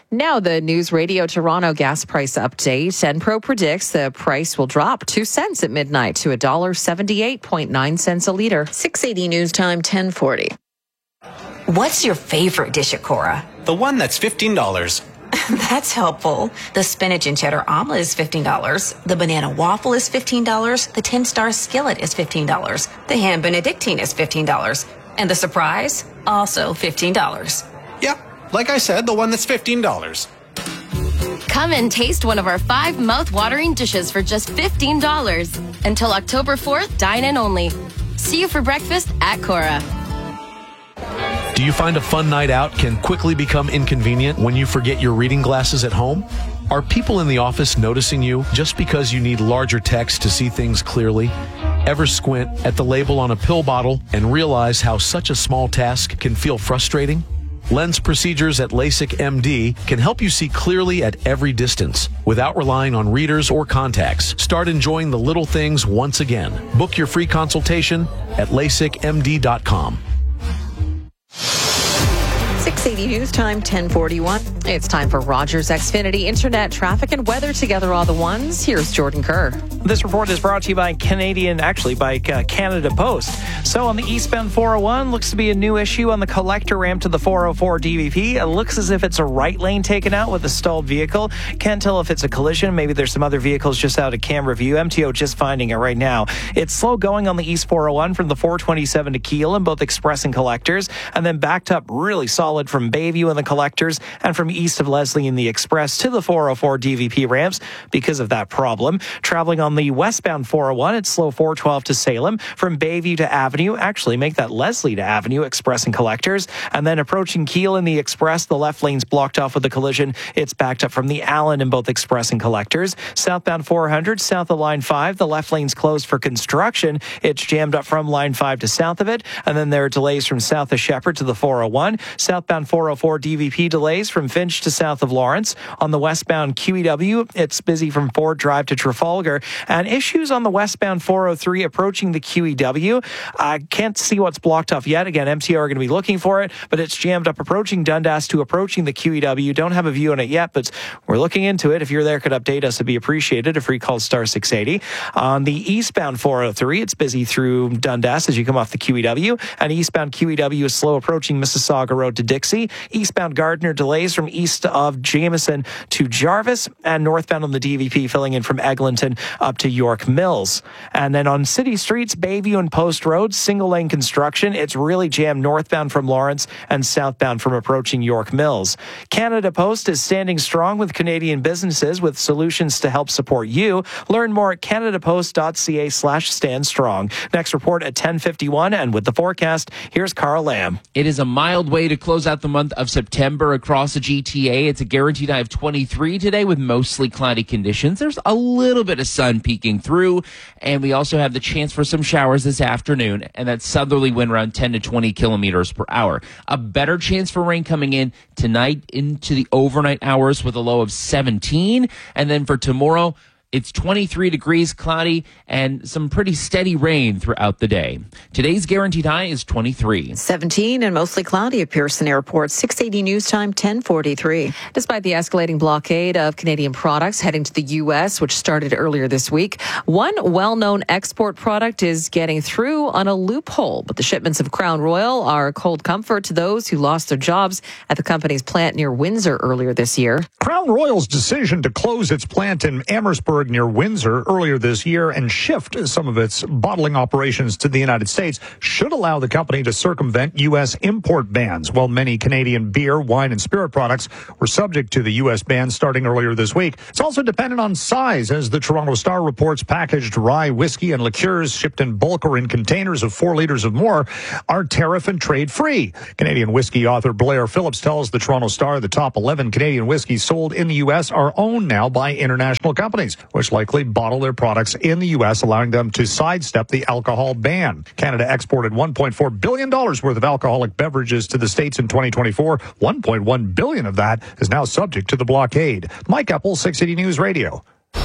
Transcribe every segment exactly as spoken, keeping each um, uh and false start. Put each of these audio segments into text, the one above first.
Now the News Radio Toronto gas price update. Enpro predicts the price will drop two cents at midnight to one dollar seventy-eight point nine cents a litre. six eighty News Time, ten forty. What's your favorite dish at Cora? The one that's fifteen dollars. That's helpful. The spinach and cheddar omelet is fifteen dollars. The banana waffle is fifteen dollars. The ten-star skillet is fifteen dollars. The ham benedictine is fifteen dollars. And the surprise? Also fifteen dollars. Yeah, like I said, the one that's fifteen dollars. Come and taste one of our five mouth-watering dishes for just fifteen dollars. Until October fourth, dine in only. See you for breakfast at Cora. Do you find a fun night out can quickly become inconvenient when you forget your reading glasses at home? Are people in the office noticing you just because you need larger text to see things clearly? Ever squint at the label on a pill bottle and realize how such a small task can feel frustrating? Lens procedures at LASIK M D can help you see clearly at every distance without relying on readers or contacts. Start enjoying the little things once again. Book your free consultation at lasik m d dot com. six eighty News Time, ten forty-one. It's time for Rogers Xfinity Internet traffic and weather together all the ones. Here's Jordan Kerr. This report is brought to you by Canadian, actually by uh, Canada Post. So on the eastbound four oh one, looks to be a new issue on the collector ramp to the four oh four D V P. It looks as if it's a right lane taken out with a stalled vehicle. Can't tell if it's a collision. Maybe there's some other vehicles just out of camera view. M T O just finding it right now. It's slow going on the east four oh one from the four twenty-seven to Keele in both express and collectors, and then backed up really solid from Bayview in the collectors and from east of Leslie in the express to the four oh four D V P ramps because of that problem. Traveling on the westbound four oh one, it's slow four twelve to Salem. From Bayview to Avenue, actually make that Leslie to Avenue, express and collectors. And then approaching Keele in the express, the left lane's blocked off with a collision. It's backed up from the Allen in both express and collectors. Southbound four hundred, south of line five, the left lane's closed for construction. It's jammed up from line five to south of it. And then there are delays from south of Shepherd to the four oh one. Southbound four oh four D V P delays from Finch to south of Lawrence. On the westbound Q E W, it's busy from Ford Drive to Trafalgar. And issues on the westbound four oh three approaching the Q E W. I can't see what's blocked off yet. Again, M T O are going to be looking for it, but it's jammed up approaching Dundas to approaching the Q E W. Don't have a view on it yet, but we're looking into it. If you're there, could update us. It'd be appreciated. A free call star six eighty. On the eastbound four oh three, it's busy through Dundas as you come off the Q E W. And eastbound Q E W is slow approaching Mississauga Road to Dixie. Eastbound Gardner delays from east of Jameson to Jarvis, and northbound on the D V P filling in from Eglinton up to York Mills. And then on city streets, Bayview and Post Road, single lane construction. It's really jammed northbound from Lawrence and southbound from approaching York Mills. Canada Post is standing strong with Canadian businesses with solutions to help support you. Learn more at canadapost.ca slash stand strong. Next report at ten fifty-one, and with the forecast, here's Carl Lamb. It is a mild way to close out the month of September across the G T A. It's a guaranteed high of twenty-three today with mostly cloudy conditions. There's a little bit of sun peeking through, and we also have the chance for some showers this afternoon, and that southerly wind around ten to twenty kilometers per hour. A better chance for rain coming in tonight into the overnight hours with a low of seventeen, and then for tomorrow, it's twenty-three degrees, cloudy, and some pretty steady rain throughout the day. Today's guaranteed high is twenty-three. seventeen and mostly cloudy at Pearson Airport. six eighty News Time, ten forty-three. Despite the escalating blockade of Canadian products heading to the U S, which started earlier this week, one well-known export product is getting through on a loophole. But the shipments of Crown Royal are cold comfort to those who lost their jobs at the company's plant near Windsor earlier this year. Crown Royal's decision to close its plant in Amherstburg near Windsor earlier this year and shift some of its bottling operations to the United States should allow the company to circumvent U S import bans. While many Canadian beer, wine, and spirit products were subject to the U S ban starting earlier this week, it's also dependent on size, as the Toronto Star reports packaged rye, whiskey, and liqueurs shipped in bulk or in containers of four liters or more are tariff and trade-free. Canadian whiskey author Blair Phillips tells the Toronto Star the top eleven Canadian whiskeys sold in the U S are owned now by international companies, which likely bottle their products in the U S, allowing them to sidestep the alcohol ban. Canada exported one point four billion dollars worth of alcoholic beverages to the States in twenty twenty-four. one point one billion dollars of that is now subject to the blockade. Mike Eppel, six eighty News Radio.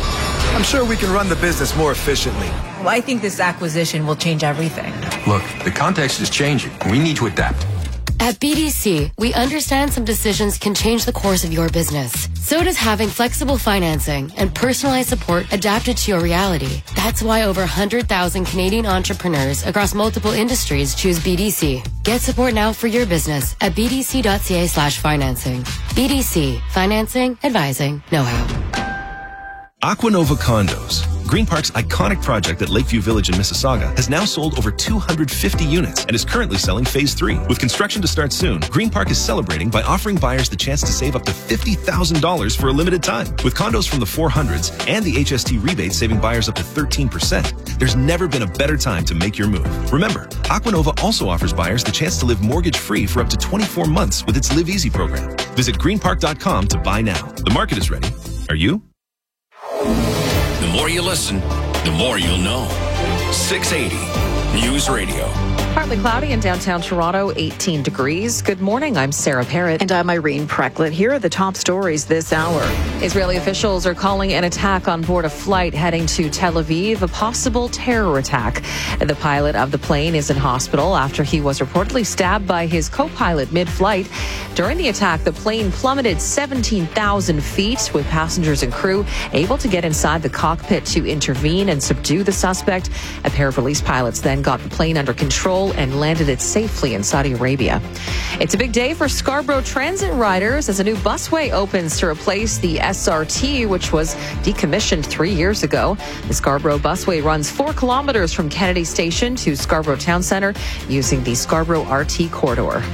I'm sure we can run the business more efficiently. Well, I think this acquisition will change everything. Look, the context is changing. We need to adapt. At B D C, we understand some decisions can change the course of your business. So does having flexible financing and personalized support adapted to your reality. That's why over one hundred thousand Canadian entrepreneurs across multiple industries choose B D C. Get support now for your business at bdc.ca slash financing. B D C. Financing, advising, know-how. Aquanova Condos, Green Park's iconic project at Lakeview Village in Mississauga, has now sold over two hundred fifty units and is currently selling phase three. With construction to start soon, Green Park is celebrating by offering buyers the chance to save up to fifty thousand dollars for a limited time. With condos from the four hundreds and the H S T rebate saving buyers up to thirteen percent, there's never been a better time to make your move. Remember, Aquanova also offers buyers the chance to live mortgage-free for up to twenty-four months with its Live Easy program. Visit green park dot com to buy now. The market is ready. Are you? The more you listen, the more you'll know. six eighty News Radio. Partly cloudy in downtown Toronto, eighteen degrees. Good morning. I'm Sarah Parrott. And I'm Irene Precklett. Here are the top stories this hour. Israeli officials are calling an attack on board a flight heading to Tel Aviv a possible terror attack. The pilot of the plane is in hospital after he was reportedly stabbed by his co-pilot mid-flight. During the attack, the plane plummeted seventeen thousand feet with passengers and crew able to get inside the cockpit to intervene and subdue the suspect. A pair of release pilots then got the plane under control and landed it safely in Saudi Arabia. It's a big day for Scarborough Transit riders as a new busway opens to replace the S R T, which was decommissioned three years ago. The Scarborough busway runs four kilometers from Kennedy Station to Scarborough Town Centre using the Scarborough R T corridor.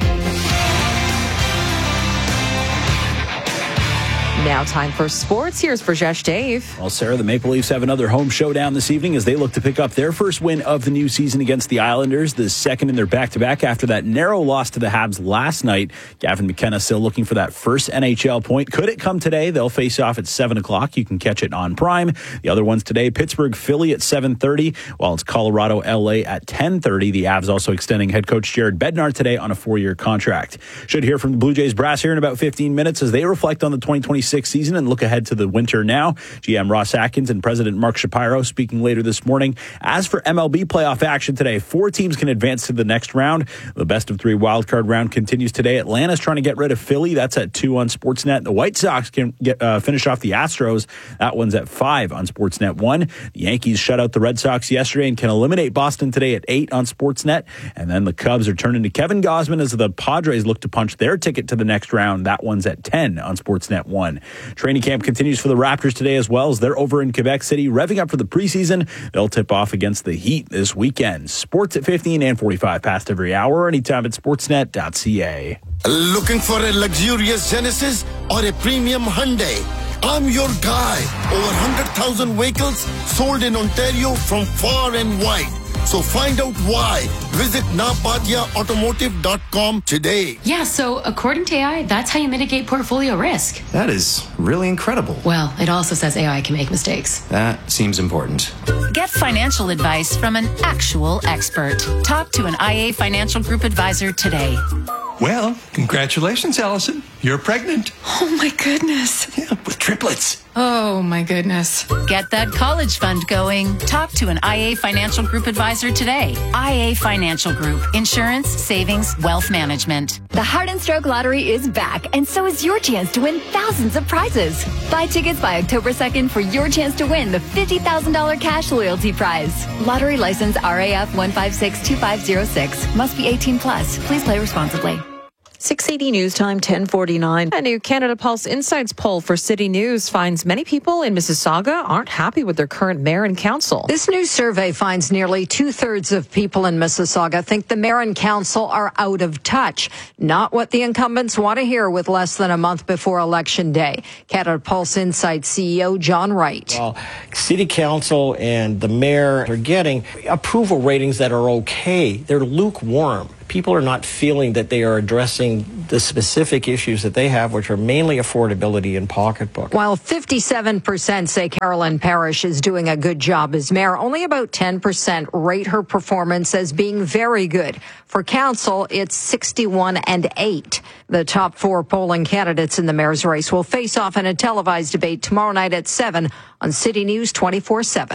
Now time for sports. Here's Brajesh Dave. Well, Sarah, the Maple Leafs have another home showdown this evening as they look to pick up their first win of the new season against the Islanders, the second in their back-to-back after that narrow loss to the Habs last night. Gavin McKenna still looking for that first N H L point. Could it come today? They'll face off at seven o'clock. You can catch it on Prime. The other ones today, Pittsburgh, Philly at seven thirty, while it's Colorado, L A at ten thirty. The Avs also extending head coach Jared Bednar today on a four-year contract. Should hear from the Blue Jays brass here in about fifteen minutes as they reflect on the twenty twenty-six season and look ahead to the winter now. G M Ross Atkins and President Mark Shapiro speaking later this morning. As for M L B playoff action today, four teams can advance to the next round. The best of three wildcard round continues today. Atlanta's trying to get rid of Philly. That's at two on Sportsnet. The White Sox can get uh, finish off the Astros. That one's at five on Sportsnet one. The Yankees shut out the Red Sox yesterday and can eliminate Boston today at eight on Sportsnet. And then the Cubs are turning to Kevin Gausman as the Padres look to punch their ticket to the next round. That one's at ten on Sportsnet one. Training camp continues for the Raptors today as well as they're over in Quebec City, revving up for the preseason. They'll tip off against the Heat this weekend. Sports at fifteen and forty-five past every hour, anytime at sportsnet dot c a. Looking for a luxurious Genesis or a premium Hyundai? I'm your guy. Over one hundred thousand vehicles sold in Ontario from far and wide. So find out why. Visit napadia automotive dot com today. Yeah, so according to A I, that's how you mitigate portfolio risk. That is really incredible. Well, it also says A I can make mistakes. That seems important. Get financial advice from an actual expert. Talk to an I A Financial Group advisor today. Well, congratulations, Allison. You're pregnant. Oh, my goodness. Yeah, with triplets. Oh, my goodness. Get that college fund going. Talk to an I A Financial Group advisor today. I A Financial Group. Insurance, savings, wealth management. The Heart and Stroke Lottery is back, and so is your chance to win thousands of prizes. Buy tickets by October second for your chance to win the fifty thousand dollars cash loyalty prize. Lottery license R A F one five six two five zero six. Must be eighteen plus. Please play responsibly. six eighty News Time, ten forty-nine. A new Canada Pulse Insights poll for City News finds many people in Mississauga aren't happy with their current mayor and council. This new survey finds nearly two-thirds of people in Mississauga think the mayor and council are out of touch. Not what the incumbents want to hear with less than a month before Election Day. Canada Pulse Insights C E O John Wright. Well, City Council and the mayor are getting approval ratings that are okay. They're lukewarm. People are not feeling that they are addressing the specific issues that they have, which are mainly affordability and pocketbook. While fifty-seven percent say Carolyn Parrish is doing a good job as mayor, only about ten percent rate her performance as being very good. For council, it's sixty-one and eight. The top four polling candidates in the mayor's race will face off in a televised debate tomorrow night at seven on City News twenty-four seven.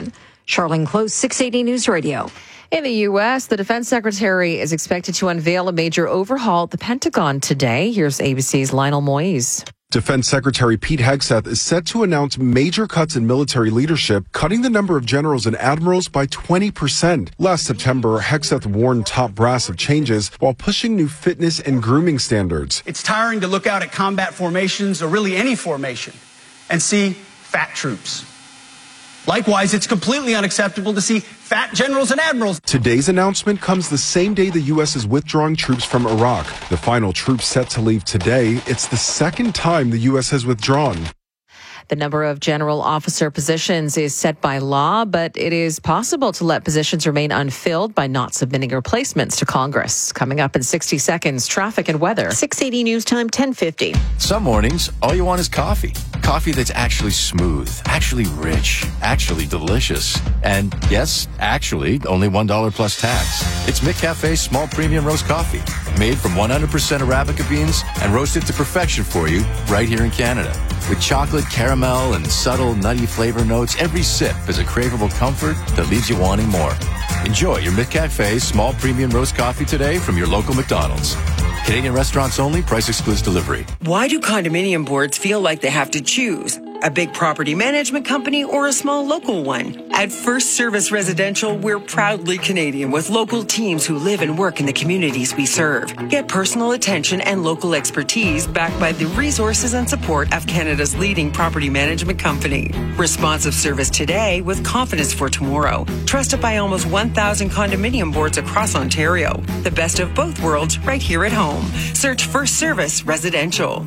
Charlene Close, six eighty News Radio. In the U S, the defense secretary is expected to unveil a major overhaul at the Pentagon today. Here's A B C's Lionel Moise. Defense Secretary Pete Hegseth is set to announce major cuts in military leadership, cutting the number of generals and admirals by twenty percent. Last September, Hegseth warned top brass of changes while pushing new fitness and grooming standards. It's tiring to look out at combat formations, or really any formation, and see fat troops. Likewise, it's completely unacceptable to see fat generals and admirals. Today's announcement comes the same day the U S is withdrawing troops from Iraq. The final troops set to leave today. It's the second time the U S has withdrawn. The number of general officer positions is set by law, but it is possible to let positions remain unfilled by not submitting replacements to Congress. Coming up in sixty seconds, traffic and weather. six eighty News Time, ten fifty. Some mornings, all you want is coffee. Coffee that's actually smooth, actually rich, actually delicious. And yes, actually, only one dollar plus tax. It's McCafe's small premium roast coffee, made from one hundred percent Arabica beans and roasted to perfection for you right here in Canada. With chocolate, caramel, and subtle nutty flavor notes, every sip is a craveable comfort that leaves you wanting more. Enjoy your McCafe small premium roast coffee today from your local McDonald's. Canadian restaurants only. Price excludes delivery. Why do condominium boards feel like they have to choose? A big property management company or a small local one? At First Service Residential, we're proudly Canadian with local teams who live and work in the communities we serve. Get personal attention and local expertise backed by the resources and support of Canada's leading property management company. Responsive service today with confidence for tomorrow. Trusted by almost one thousand condominium boards across Ontario. The best of both worlds right here at home. Search First Service Residential.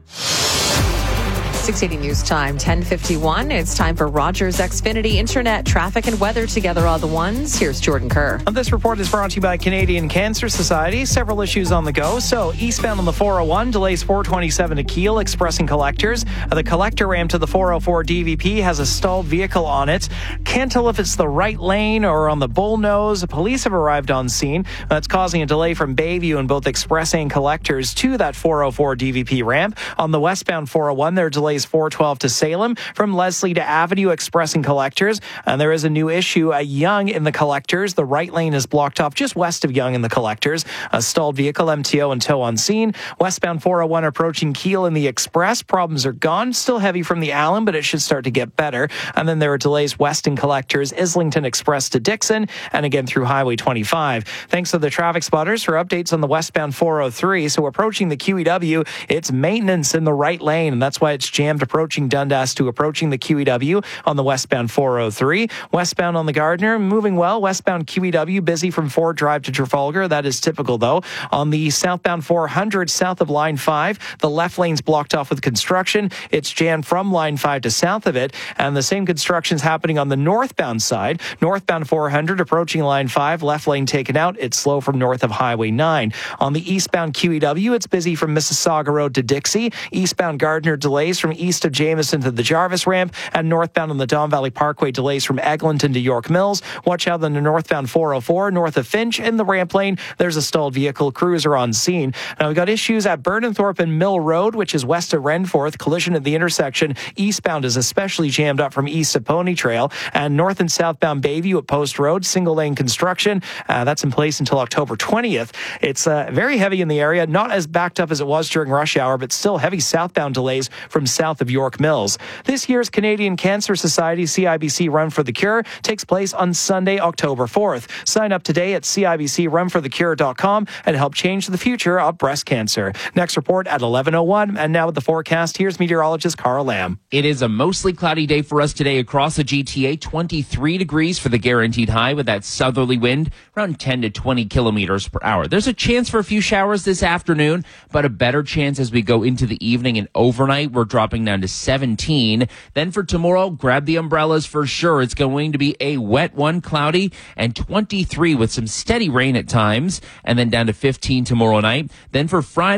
six eighty News Time, ten fifty-one. It's time for Rogers Xfinity Internet, traffic and weather together all the ones. Here's Jordan Kerr. This report is brought to you by Canadian Cancer Society. Several issues on the go. So eastbound on the four oh one, delays four twenty-seven to Kiel, expressing collectors. The collector ramp to the four oh four D V P has a stalled vehicle on it. Can't tell if it's the right lane or on the bullnose. Police have arrived on scene. That's causing a delay from Bayview and both express and collectors to that four oh four D V P ramp. On the westbound four oh one, there are delays four twelve to Salem from Leslie to Avenue, expressing collectors. And there is a new issue at Yonge in the collectors. The right lane is blocked off just west of Yonge in the collectors. A stalled vehicle, M T O and tow on scene. Westbound four oh one approaching Kiel in the express. Problems are gone. Still heavy from the Allen, but it should start to get better. And then there are delays west in collectors, Islington Express to Dixon, and again through Highway twenty-five. Thanks to the traffic spotters for updates on the westbound four oh three. So approaching the Q E W, it's maintenance in the right lane, and that's why it's jammed approaching Dundas to approaching the Q E W on the westbound four oh three. Westbound on the Gardiner, moving well. Westbound Q E W, busy from Ford Drive to Trafalgar. That is typical, though. On the southbound four hundred, south of Line five, the left lane's blocked off with construction. It's jammed from Line five to south of it, and the same construction's happening on the northbound side. Northbound four hundred, approaching Line five, left lane taken out. It's slow from north of Highway nine. On the eastbound Q E W, it's busy from Mississauga Road to Dixie. Eastbound Gardiner, delays from east of Jameson to the Jarvis ramp, and northbound on the Don Valley Parkway, delays from Eglinton to York Mills. Watch out on the northbound four oh four, north of Finch. In the ramp lane, there's a stalled vehicle. Crews are on scene. Now, we've got issues at Burnenthorpe and Mill Road, which is west of Renforth. Collision at the intersection. Eastbound is especially jammed up from east of Pony Trail. And north and southbound Bayview at Post Road, single lane construction. Uh, that's in place until October twentieth. It's uh, very heavy in the area, not as backed up as it was during rush hour, but still heavy southbound delays from south of York Mills. This year's Canadian Cancer Society C I B C Run for the Cure takes place on Sunday, October fourth. Sign up today at C I B C run for the cure dot com and help change the future of breast cancer. Next report at eleven oh one. And now with the forecast, here's meteorologist Carl Lamb. It is a mostly cloudy day for us today across the G T A. twenty-three degrees for the guaranteed high with that southerly wind around ten to twenty kilometers per hour. There's a chance for a few showers this afternoon, but a better chance as we go into the evening and overnight. We're dropping down to seventeen. Then for tomorrow, grab the umbrellas for sure. It's going to be a wet one, cloudy, and twenty-three with some steady rain at times, and then down to fifteen tomorrow night. Then for Friday,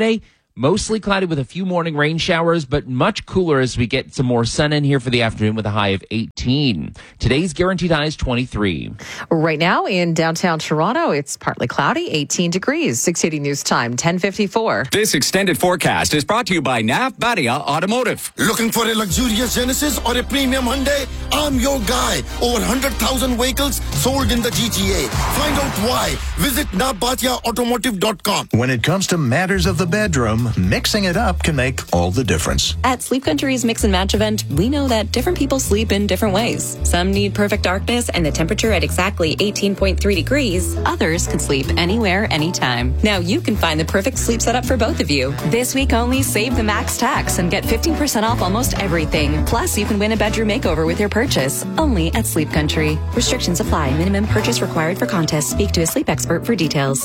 Mostly cloudy with a few morning rain showers, but much cooler as we get some more sun in here for the afternoon with a high of eighteen. Today's guaranteed high is twenty-three. Right now in downtown Toronto, it's partly cloudy, eighteen degrees. six eighty News Time, ten fifty-four. This extended forecast is brought to you by N A F Badia Automotive. Looking for a luxurious Genesis or a premium Hyundai? I'm your guy. Over one hundred thousand vehicles sold in the G T A. Find out why. Visit N A F Badia Automotive dot com. When it comes to matters of the bedroom, mixing it up can make all the difference. At Sleep Country's Mix and Match event, we know that different people sleep in different ways. Some need perfect darkness and the temperature at exactly eighteen point three degrees. Others can sleep anywhere, anytime. Now you can find the perfect sleep setup for both of you. This week only, save the max tax and get fifteen percent off almost everything. Plus, you can win a bedroom makeover with your purchase. Only at Sleep Country. Restrictions apply. Minimum purchase required for contest. Speak to a sleep expert for details.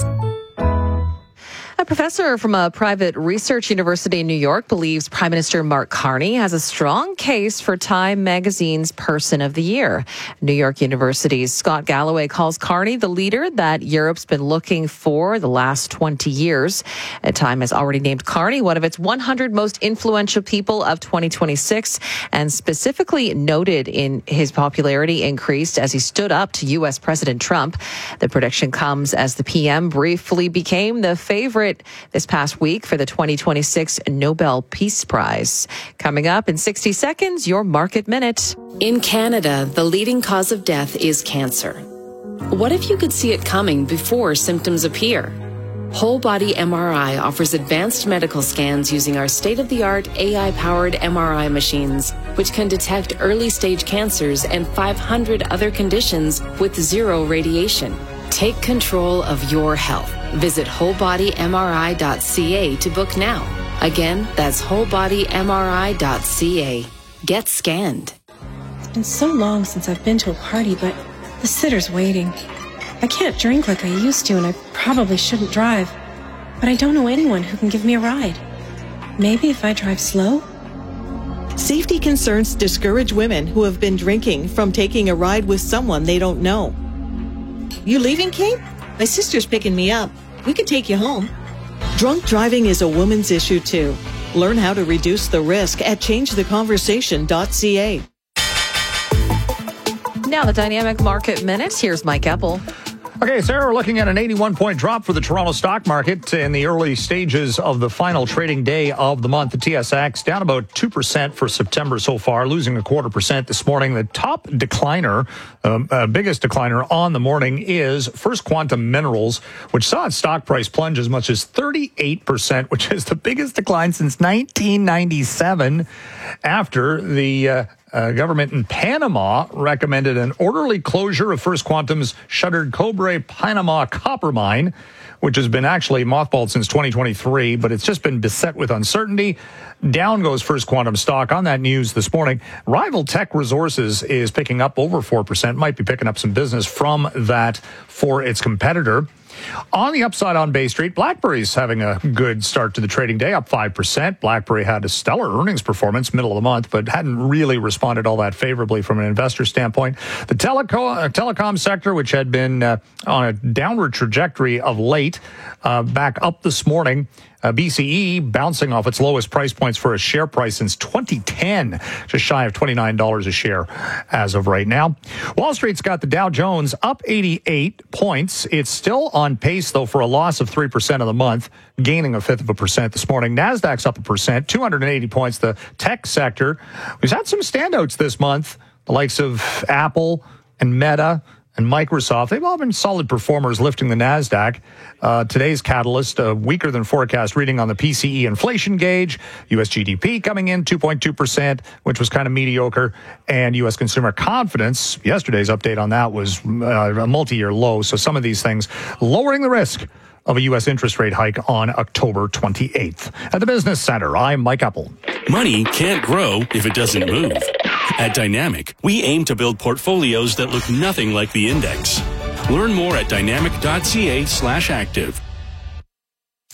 A professor from a private research university in New York believes Prime Minister Mark Carney has a strong case for Time magazine's Person of the Year. New York University's Scott Galloway calls Carney the leader that Europe's been looking for the last twenty years. Time has already named Carney one of its one hundred most influential people of twenty twenty-six and specifically noted in his popularity increased as he stood up to U S President Trump. The prediction comes as the P M briefly became the favorite this past week for the twenty twenty-six Nobel Peace Prize. Coming up in sixty seconds, your Market Minute. In Canada, the leading cause of death is cancer. What if you could see it coming before symptoms appear? Whole Body M R I offers advanced medical scans using our state-of-the-art A I-powered M R I machines, which can detect early-stage cancers and five hundred other conditions with zero radiation. Take control of your health. Visit whole body M R I dot C A to book now. Again, that's whole body M R I dot C A. Get scanned. It's been so long since I've been to a party, but the sitter's waiting. I can't drink like I used to, and I probably shouldn't drive. But I don't know anyone who can give me a ride. Maybe if I drive slow? Safety concerns discourage women who have been drinking from taking a ride with someone they don't know. You leaving, Kate? My sister's picking me up. We can take you home. Drunk driving is a woman's issue, too. Learn how to reduce the risk at change the conversation dot C A. Now the Dynamic Market Minute. Here's Mike Epple. Okay, Sarah, we're looking at an eighty-one point drop for the Toronto stock market in the early stages of the final trading day of the month. The T S X down about two percent for September so far, losing a quarter percent this morning. The top decliner, um, uh, biggest decliner on the morning is First Quantum Minerals, which saw its stock price plunge as much as thirty-eight percent, which is the biggest decline since nineteen ninety-seven after the uh, Uh, government in Panama recommended an orderly closure of First Quantum's shuttered Cobre Panama copper mine, which has been actually mothballed since twenty twenty-three, but it's just been beset with uncertainty. Down goes First Quantum stock on that news this morning. Rival Tech Resources is picking up over four percent, might be picking up some business from that for its competitor. On the upside on Bay Street, BlackBerry's having a good start to the trading day, up five percent. BlackBerry had a stellar earnings performance middle of the month, but hadn't really responded all that favorably from an investor standpoint. The teleco- uh, telecom sector, which had been uh, on a downward trajectory of late, uh, back up this morning. Uh, B C E bouncing off its lowest price points for a share price since twenty ten, just shy of twenty-nine dollars a share as of right now. Wall Street's got the Dow Jones up eighty-eight points. It's still on pace, though, for a loss of three percent of the month, gaining a fifth of a percent this morning. NASDAQ's up a percent, two hundred eighty points. The tech sector, we've had some standouts this month, the likes of Apple and Meta and Microsoft. They've all been solid performers lifting the NASDAQ. Uh, today's catalyst, a weaker than forecast reading on the P C E inflation gauge. U S G D P coming in two point two percent, which was kind of mediocre. And U S consumer confidence, yesterday's update on that was uh, a multi-year low. So some of these things lowering the risk of a U S interest rate hike on October twenty-eighth. At the Business Center, I'm Mike Epple. Money can't grow if it doesn't move. At Dynamic, we aim to build portfolios that look nothing like the index. Learn more at dynamic dot c a slash active.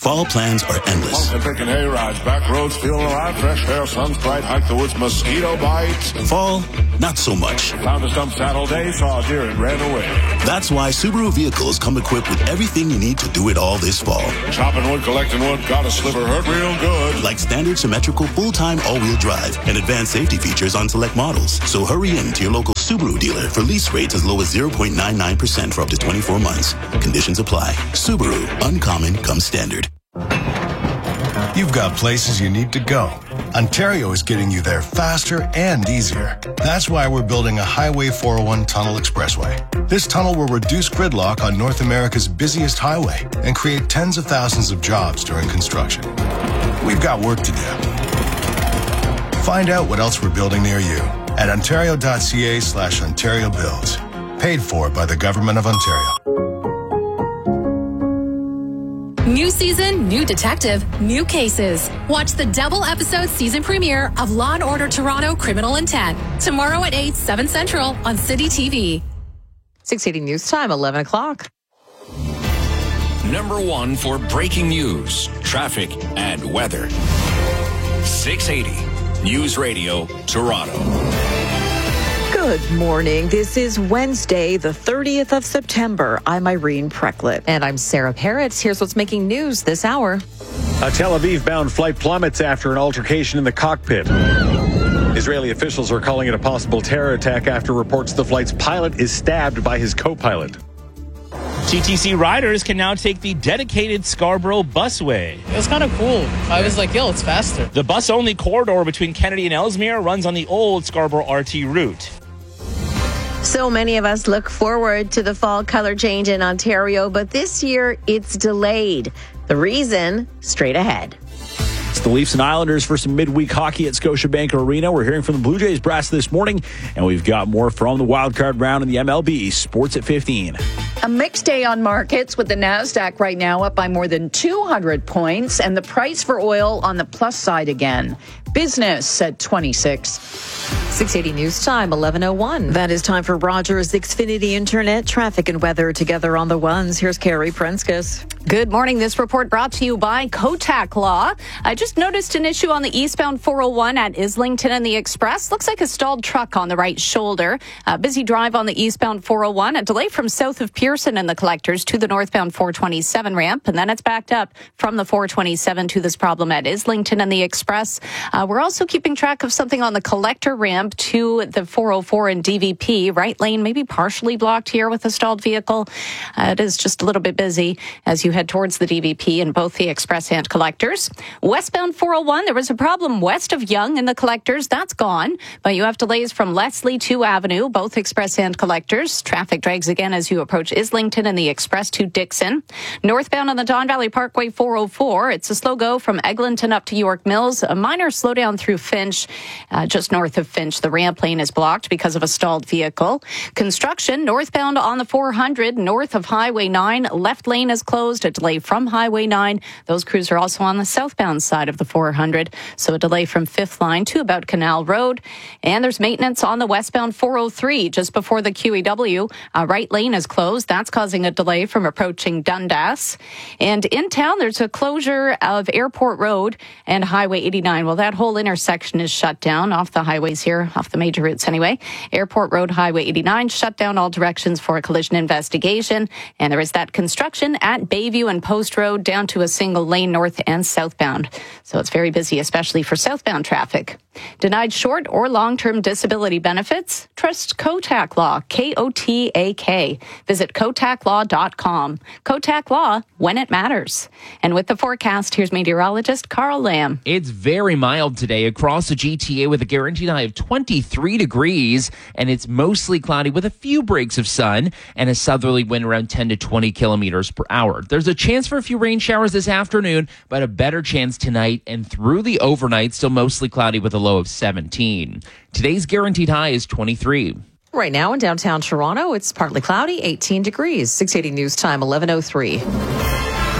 Fall plans are endless. Picking hay rides, back roads, feeling alive, fresh air, sun's bright, hike the woods, mosquito bites. Fall, not so much. Found a stump saddle day, saw a deer and ran away. That's why Subaru vehicles come equipped with everything you need to do it all this fall. Chopping wood, collecting wood, got a sliver, hurt real good. Like standard symmetrical full-time all-wheel drive and advanced safety features on select models. So hurry in to your local Subaru dealer for lease rates as low as zero point nine nine percent for up to twenty-four months. Conditions apply. Subaru, uncommon comes standard. You've got places you need to go. Ontario is getting you there faster and easier. That's why we're building a Highway four oh one Tunnel Expressway. This tunnel will reduce gridlock on North America's busiest highway and create tens of thousands of jobs during construction. We've got work to do. Find out what else we're building near you at ontario.ca slash Ontario Builds. Paid for by the Government of Ontario. New season, new detective, new cases. Watch the double episode season premiere of Law and Order Toronto Criminal Intent tomorrow at eight, seven Central on City T V. six eighty News Time, eleven o'clock. Number one for breaking news, traffic, and weather. six eighty News Radio, Toronto. Good morning. This is Wednesday, the thirtieth of September. I'm Irene Precklett. And I'm Sarah Parrott. Here's what's making news this hour. A Tel Aviv-bound flight plummets after an altercation in the cockpit. Israeli officials are calling it a possible terror attack after reports the flight's pilot is stabbed by his co-pilot. T T C riders can now take the dedicated Scarborough busway. It was kind of cool. I was like, yo, it's faster. The bus-only corridor between Kennedy and Ellesmere runs on the old Scarborough R T route. So many of us look forward to the fall color change in Ontario, but this year it's delayed. The reason, straight ahead. It's the Leafs and Islanders for some midweek hockey at Scotiabank Arena. We're hearing from the Blue Jays brass this morning, and we've got more from the wildcard round in the M L B. Sports at fifteen. A mixed day on markets with the NASDAQ right now up by more than two hundred points and the price for oil on the plus side again. Business at twenty-six. six eighty News Time, eleven oh one. That is time for Rogers Xfinity Internet traffic and weather together on the ones. Here's Carrie Prenskus. Good morning. This report brought to you by Kotak Law. I just noticed an issue on the eastbound four oh one at Islington and the Express. Looks like a stalled truck on the right shoulder. A busy drive on the eastbound four oh one. A delay from south of Pearson and the Collectors to the northbound four twenty-seven ramp. And then it's backed up from the four twenty-seven to this problem at Islington and the Express. Uh, we're also keeping track of something on the Collector ramp to the four oh four and D V P. Right lane maybe partially blocked here with a stalled vehicle. Uh, it is just a little bit busy as you head towards the D V P in both the Express and Collectors. Westbound four oh one, there was a problem west of Yonge in the Collectors. That's gone, but you have delays from Leslie to Avenue, both Express and Collectors. Traffic drags again as you approach Islington and the Express to Dixon. Northbound on the Don Valley Parkway four oh four, it's a slow go from Eglinton up to York Mills. A minor slowdown through Finch, uh, just north of Finch. The ramp lane is blocked because of a stalled vehicle. Construction northbound on the four hundred, north of Highway nine. Left lane is closed. A delay from Highway nine. Those crews are also on the southbound side of the four hundred. So a delay from fifth line to about Canal Road. And there's maintenance on the westbound four oh three just before the Q E W. Uh, right lane is closed. That's causing a delay from approaching Dundas. And in town, there's a closure of Airport Road and Highway eighty-nine. Well, that whole intersection is shut down off the highways here, off the major routes anyway. Airport Road, Highway eighty-nine, shut down all directions for a collision investigation. And there is that construction at Bayview and Post Road down to a single lane north and southbound. So it's very busy, especially for southbound traffic. Denied short or long-term disability benefits? Trust Kotak Law, K O T A K. Visit kotak law dot com. Kotak Law, when it matters. And with the forecast, here's meteorologist Carl Lamb. It's very mild today across the G T A with a guaranteed high of twenty-three degrees, and it's mostly cloudy with a few breaks of sun and a southerly wind around ten to twenty kilometers per hour. There's a chance for a few rain showers this afternoon, but a better chance tonight and through the overnight, still mostly cloudy with a low of seventeen. Today's guaranteed high is twenty-three. Right now in downtown Toronto, it's partly cloudy, eighteen degrees. six eighty News Time, eleven oh three.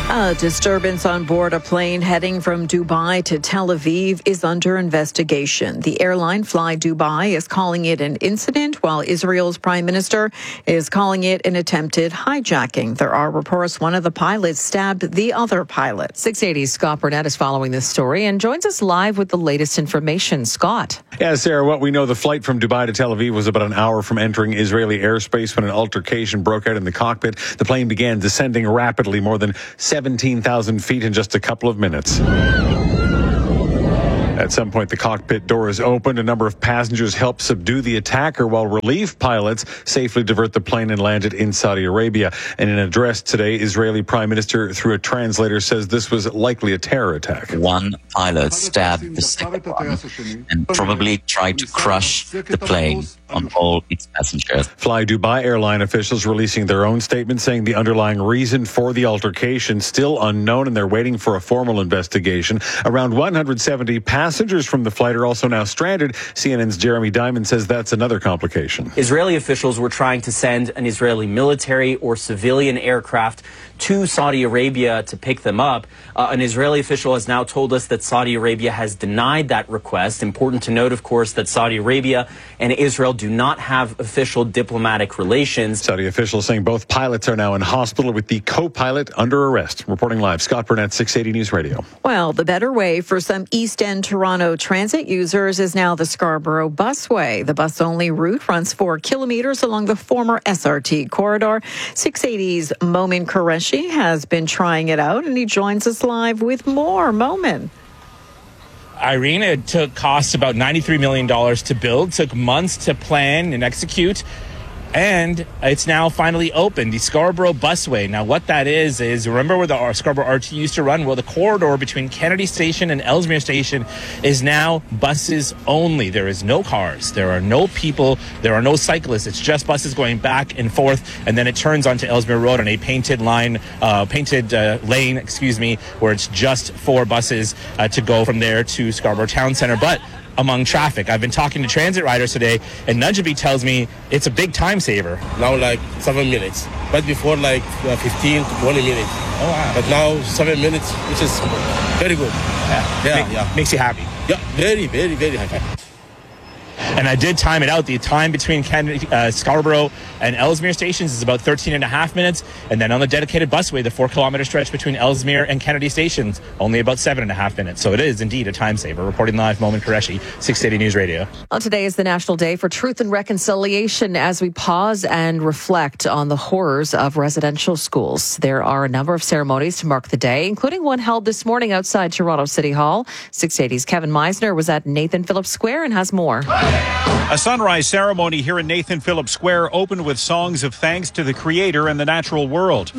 A disturbance on board a plane heading from Dubai to Tel Aviv is under investigation. The airline Fly Dubai is calling it an incident, while Israel's prime minister is calling it an attempted hijacking. There are reports one of the pilots stabbed the other pilot. six eighty's Scott Burnett is following this story and joins us live with the latest information. Scott. Yeah, Sarah, what we know, the flight from Dubai to Tel Aviv was about an hour from entering Israeli airspace when an altercation broke out in the cockpit. The plane began descending rapidly, more than seventeen thousand feet in just a couple of minutes. At some point, the cockpit doors opened. A number of passengers helped subdue the attacker while relief pilots safely divert the plane and land it in Saudi Arabia. And in an address today, Israeli Prime Minister, through a translator, says this was likely a terror attack. One pilot stabbed the second one and probably tried to crush the plane on all its passengers. Fly Dubai airline officials releasing their own statement saying the underlying reason for the altercation still unknown, and they're waiting for a formal investigation. Around one hundred seventy passengers from the flight are also now stranded. C N N's Jeremy Diamond says that's another complication. Israeli officials were trying to send an Israeli military or civilian aircraft to Saudi Arabia to pick them up. Uh, an Israeli official has now told us that Saudi Arabia has denied that request. Important to note, of course, that Saudi Arabia and Israel do not have official diplomatic relations. Saudi officials saying both pilots are now in hospital with the co-pilot under arrest. Reporting live, Scott Burnett, six eighty News Radio. Well, the better way for some East End Toronto transit users is now the Scarborough Busway. The bus-only route runs four kilometers along the former S R T corridor. six eighty's Momin Qureshi has been trying it out, and he joins us live with more. Momin. Irene, it took cost about ninety-three million dollars to build, took months to plan and execute, and it's now finally open, the Scarborough Busway. Now, what that is, is remember where the Scarborough R T used to run? Well, the corridor between Kennedy Station and Ellesmere Station is now buses only. There is no cars. There are no people. There are no cyclists. It's just buses going back and forth, and then it turns onto Ellesmere Road on a painted line, uh, painted uh, lane, excuse me, where it's just for buses uh, to go from there to Scarborough Town Centre. But among traffic, I've been talking to transit riders today, and Nunjabi tells me it's a big time saver. Now like seven minutes, but before like uh, fifteen to twenty minutes. Oh wow! But now seven minutes, which is very good. Yeah, yeah, Make, yeah. Makes you happy. Yeah, very, very, very happy. And I did time it out. The time between Kennedy, uh, Scarborough and Ellesmere stations is about thirteen and a half minutes. And then on the dedicated busway, the four kilometer stretch between Ellesmere and Kennedy stations, only about seven and a half minutes. So it is indeed a time saver. Reporting live, Momin Qureshi, six eighty News Radio. Well, today is the National Day for Truth and Reconciliation as we pause and reflect on the horrors of residential schools. There are a number of ceremonies to mark the day, including one held this morning outside Toronto City Hall. six eighty's Kevin Meisner was at Nathan Phillips Square and has more. A sunrise ceremony here in Nathan Phillips Square opened with songs of thanks to the Creator and the natural world.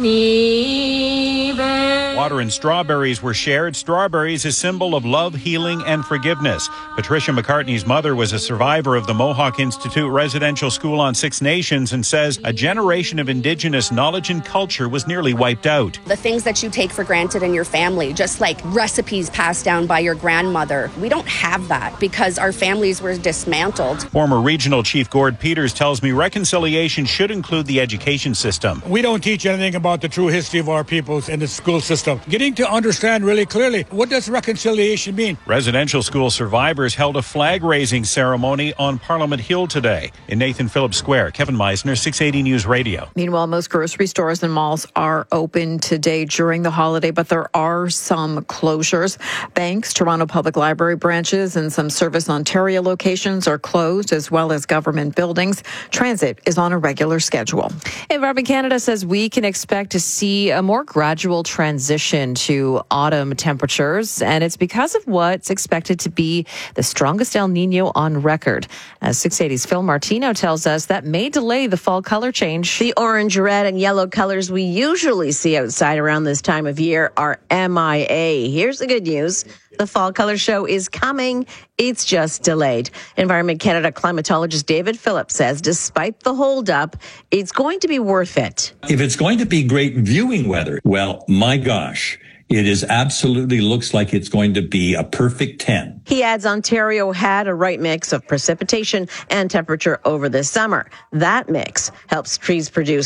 Water and strawberries were shared. Strawberries, a symbol of love, healing, and forgiveness. Patricia McCartney's mother was a survivor of the Mohawk Institute residential school on Six Nations and says a generation of Indigenous knowledge and culture was nearly wiped out. The things that you take for granted in your family, just like recipes passed down by your grandmother, we don't have that because our families were dismantled. Former Regional Chief Gord Peters tells me reconciliation should include the education system. We don't teach anything about the true history of our peoples in the school system. Getting to understand really clearly, what does reconciliation mean? Residential school survivors held a flag-raising ceremony on Parliament Hill today in Nathan Phillips Square. Kevin Meisner, six eighty News Radio. Meanwhile, most grocery stores and malls are open today during the holiday, but there are some closures. Banks, Toronto Public Library branches, and some Service Ontario locations are closed, as well as government buildings. Transit is on a regular schedule. Environment Canada says we can expect to see a more gradual transition to autumn temperatures, and it's because of what's expected to be the strongest El Nino on record. As six eighty's Phil Martino tells us, that may delay the fall color change. The orange, red, and yellow colors we usually see outside around this time of year are M I A. Here's the good news. The fall color show is coming. It's just delayed. Environment Canada climatologist David Phillips says despite the holdup, it's going to be worth it. If it's going to be great viewing weather, well, my gosh, it is absolutely looks like it's going to be a perfect ten. He adds Ontario had a right mix of precipitation and temperature over the summer. That mix helps trees produce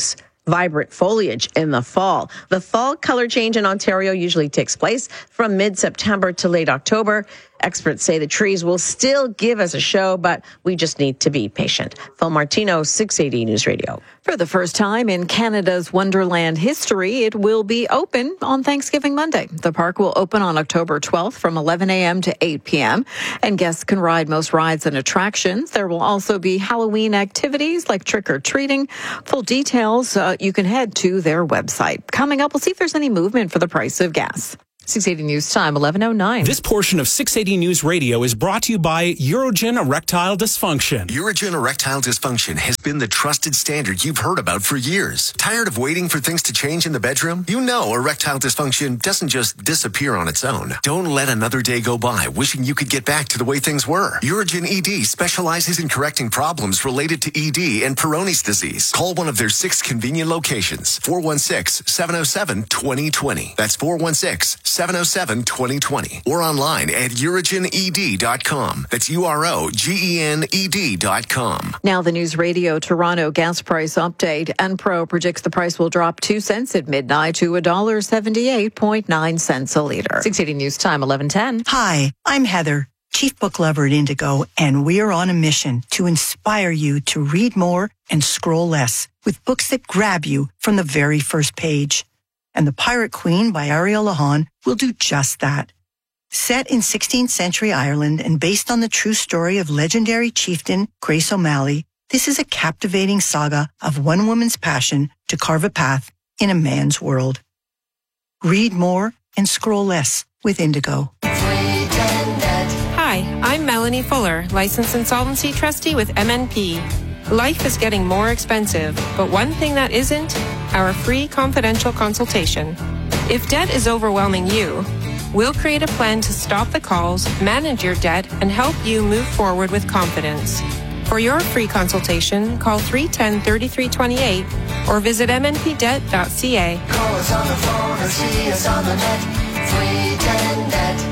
vibrant foliage in the fall. The fall color change in Ontario usually takes place from mid-September to late October. Experts say the trees will still give us a show, but we just need to be patient. Phil Martino, six eighty News Radio. For the first time in Canada's Wonderland history, it will be open on Thanksgiving Monday. The park will open on October twelfth from eleven a.m. to eight p.m., and guests can ride most rides and attractions. There will also be Halloween activities like trick-or-treating. Full details, uh, you can head to their website. Coming up, we'll see if there's any movement for the price of gas. six eighty News Time, eleven oh nine. This portion of six eighty News Radio is brought to you by Urogen Erectile Dysfunction. Urogen Erectile Dysfunction has been the trusted standard you've heard about for years. Tired of waiting for things to change in the bedroom? You know erectile dysfunction doesn't just disappear on its own. Don't let another day go by wishing you could get back to the way things were. Urogen E D specializes in correcting problems related to E D and Peyronie's disease. Call one of their six convenient locations. four one six, seven oh seven, two oh two oh. That's four one six, seven oh seven, two oh two oh. Or online at urogen e d dot com. That's U R O G E N E D dot com. Now the News Radio Toronto gas price update. Enpro predicts the price will drop two cents at midnight to one dollar seventy-eight point nine cents a liter. six eighty News Time, eleven ten. Hi, I'm Heather, Chief Book Lover at Indigo, and we're on a mission to inspire you to read more and scroll less with books that grab you from the very first page. And The Pirate Queen by Ariel Lahan will do just that. Set in sixteenth century Ireland and based on the true story of legendary chieftain Grace O'Malley, this is a captivating saga of one woman's passion to carve a path in a man's world. Read more and scroll less with Indigo. Hi, I'm Melanie Fuller, licensed insolvency trustee with M N P. Life is getting more expensive, but one thing that isn't, our free confidential consultation. If debt is overwhelming you, we'll create a plan to stop the calls, manage your debt, and help you move forward with confidence. For your free consultation, call three one zero, three three two eight or visit m n p debt dot c a. Call us on the phone or see us on the net. three ten net.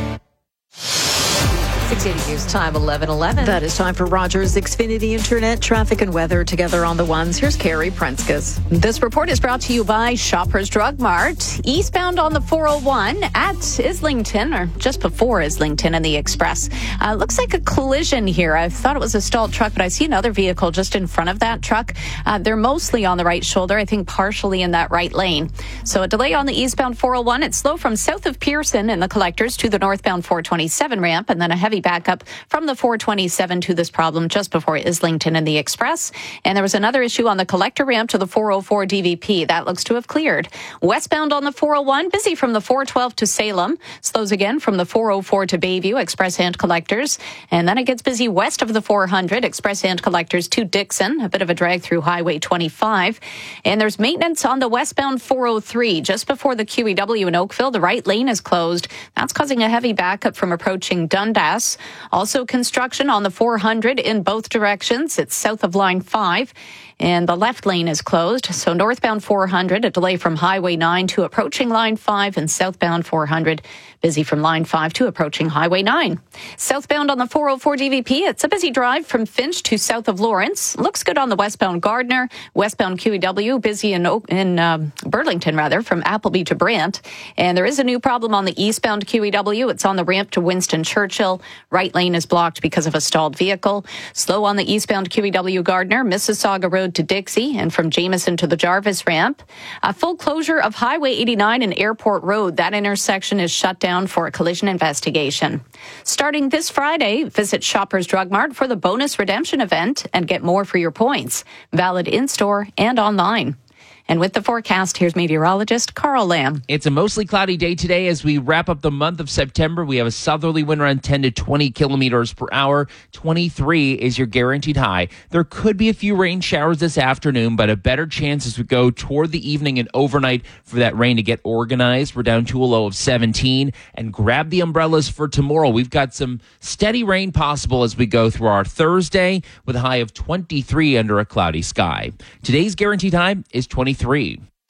six eighty News Time, eleven eleven. That is time for Rogers Xfinity Internet traffic and weather together on the ones. Here's Carrie Prenskus. This report is brought to you by Shoppers Drug Mart. Eastbound on the four oh one at Islington, or just before Islington and the Express. Uh, looks like a collision here. I thought it was a stalled truck, but I see another vehicle just in front of that truck. Uh, they're mostly on the right shoulder, I think partially in that right lane. So a delay on the eastbound four oh one. It's slow from south of Pearson and the collectors to the northbound four twenty-seven ramp, and then a heavy backup from the four twenty-seven to this problem just before Islington and the Express. And there was another issue on the collector ramp to the four oh four D V P. That looks to have cleared. Westbound on the four oh one, busy from the four twelve to Salem. Slows again from the four oh four to Bayview, Express and collectors. And then it gets busy west of the four hundred, Express and collectors to Dixon. A bit of a drag through Highway twenty-five. And there's maintenance on the westbound four oh three just before the Q E W in Oakville. The right lane is closed. That's causing a heavy backup from approaching Dundas. Also construction on the four hundred in both directions. It's south of line five. And the left lane is closed. So northbound four hundred, a delay from Highway nine to approaching line five, and southbound four hundred, busy from line five to approaching Highway nine. Southbound on the four oh four D V P, it's a busy drive from Finch to south of Lawrence. Looks good on the westbound Gardner. Westbound Q E W, busy in, in uh, Burlington, rather, from Appleby to Brant. And there is a new problem on the eastbound Q E W. It's on the ramp to Winston Churchill. Right lane is blocked because of a stalled vehicle. Slow on the eastbound Q E W Gardner, Mississauga Road to Dixie, and from Jameson to the Jarvis ramp. A full closure of Highway eighty-nine and Airport Road. That intersection is shut down for a collision investigation. Starting this Friday, visit Shoppers Drug Mart for the bonus redemption event and get more for your points. Valid in-store and online. And with the forecast, here's meteorologist Carl Lamb. It's a mostly cloudy day today as we wrap up the month of September. We have a southerly wind around ten to twenty kilometers per hour. twenty-three is your guaranteed high. There could be a few rain showers this afternoon, but a better chance as we go toward the evening and overnight for that rain to get organized. We're down to a low of seventeen. And grab the umbrellas for tomorrow. We've got some steady rain possible as we go through our Thursday with a high of twenty-three under a cloudy sky. Today's guaranteed high is twenty-three.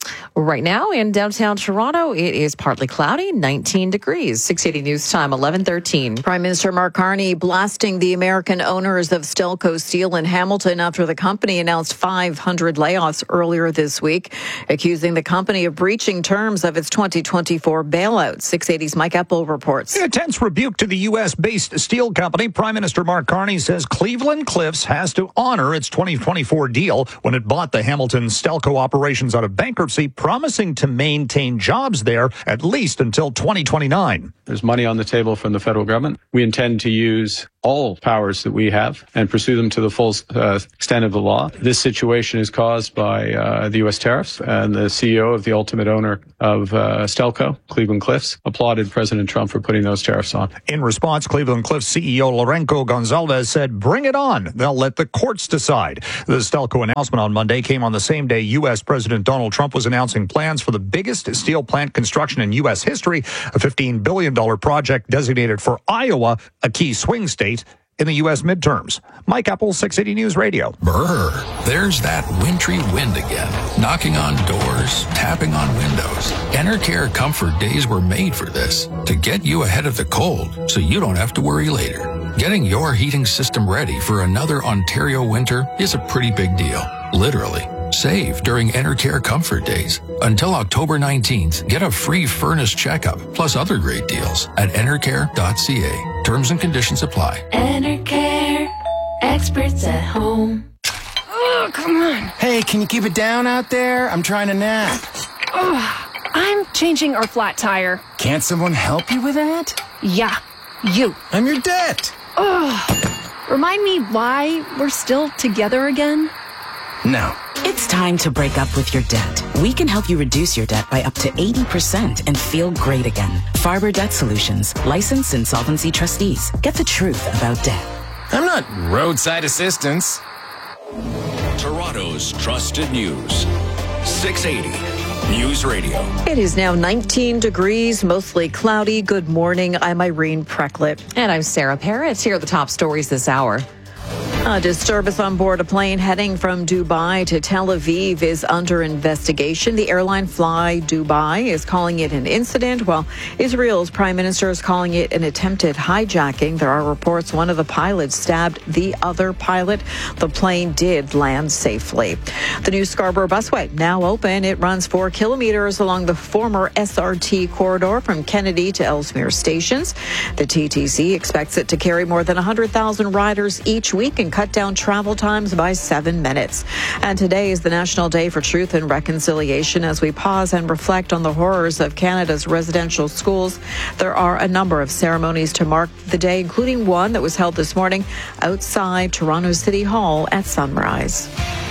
Right now in downtown Toronto, it is partly cloudy, nineteen degrees. six eighty News Time, eleven thirteen. Prime Minister Mark Carney blasting the American owners of Stelco Steel in Hamilton after the company announced five hundred layoffs earlier this week, accusing the company of breaching terms of its twenty twenty-four bailout. six eighty's Mike Epple reports. In a tense rebuke to the U S-based steel company, Prime Minister Mark Carney says Cleveland Cliffs has to honor its twenty twenty-four deal when it bought the Hamilton Stelco operations out of bankruptcy, promising to maintain jobs there at least until twenty twenty-nine. There's money on the table from the federal government. We intend to use all powers that we have and pursue them to the full uh, extent of the law. This situation is caused by uh, the U S tariffs, and the C E O of the ultimate owner of uh, Stelco, Cleveland Cliffs, applauded President Trump for putting those tariffs on. In response, Cleveland Cliffs C E O Lourenco Gonzalez said, "Bring it on. They'll let the courts decide." The Stelco announcement on Monday came on the same day U S President Donald Trump was announcing plans for the biggest steel plant construction in U S history, a fifteen billion dollars project designated for Iowa, a key swing state in the U S midterms. Mike Epple, six eighty News Radio. Brr, there's that wintry wind again, knocking on doors, tapping on windows. Enercare Comfort Days were made for this, to get you ahead of the cold so you don't have to worry later. Getting your heating system ready for another Ontario winter is a pretty big deal, literally. Save during Enercare Comfort Days. Until October nineteenth, get a free furnace checkup, plus other great deals at enercare dot c a. Terms and conditions apply. Enercare, experts at home. Oh, come on. Hey, can you keep it down out there? I'm trying to nap. Oh, I'm changing our flat tire. Can't someone help you with that? Yeah, you. I'm your debt. Oh, remind me why we're still together again? No. It's time to break up with your debt. We can help you reduce your debt by up to eighty percent and feel great again. Farber Debt Solutions, licensed insolvency trustees. Get the truth about debt. I'm not roadside assistance. Toronto's trusted news. six eighty News Radio. It is now nineteen degrees, mostly cloudy. Good morning. I'm Irene Precklett. And I'm Sarah Parrott. Here are the top stories this hour. A disturbance on board a plane heading from Dubai to Tel Aviv is under investigation. The airline Fly Dubai is calling it an incident, while Israel's prime minister is calling it an attempted hijacking. There are reports one of the pilots stabbed the other pilot. The plane did land safely. The new Scarborough Busway, now open. It runs four kilometers along the former S R T corridor from Kennedy to Ellesmere stations. The T T C expects it to carry more than one hundred thousand riders each week and cut down travel times by seven minutes. And today is the National Day for Truth and Reconciliation. As we pause and reflect on the horrors of Canada's residential schools, there are a number of ceremonies to mark the day, including one that was held this morning outside Toronto City Hall at sunrise.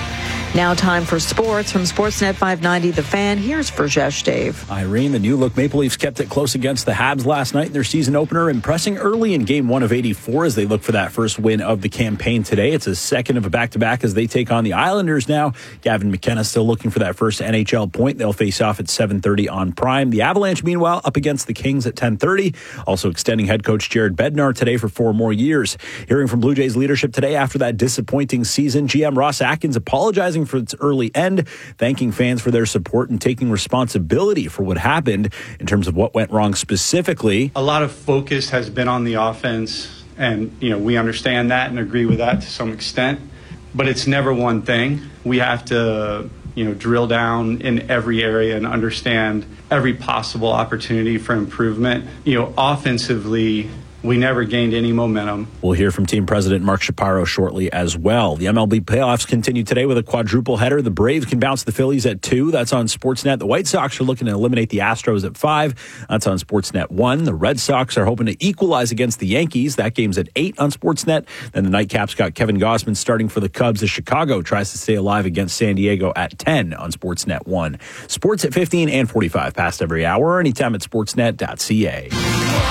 Now time for sports from Sportsnet five ninety The Fan. Here's Verjesh Dave. Irene, the new look Maple Leafs kept it close against the Habs last night in their season opener, impressing early in game one of eighty-four as they look for that first win of the campaign today. It's a second of a back-to-back as they take on the Islanders now. Gavin McKenna still looking for that first N H L point. They'll face off at seven thirty on Prime. The Avalanche, meanwhile, up against the Kings at ten thirty. Also extending head coach Jared Bednar today for four more years. Hearing from Blue Jays leadership today after that disappointing season, G M Ross Atkins apologizing for its early end, thanking fans for their support and taking responsibility for what happened in terms of what went wrong specifically. A lot of focus has been on the offense, and you know we understand that and agree with that to some extent, but it's never one thing. We have to you know drill down in every area and understand every possible opportunity for improvement. You know offensively, we never gained any momentum. We'll hear from team president Mark Shapiro shortly as well. The M L B playoffs continue today with a quadruple header. The Braves can bounce the Phillies at two. That's on Sportsnet. The White Sox are looking to eliminate the Astros at five. That's on Sportsnet one. The Red Sox are hoping to equalize against the Yankees. That game's at eight on Sportsnet. Then the Nightcap's got Kevin Gausman starting for the Cubs as Chicago tries to stay alive against San Diego at ten on Sportsnet one. Sports at fifteen and forty-five past every hour, anytime at sportsnet dot c a.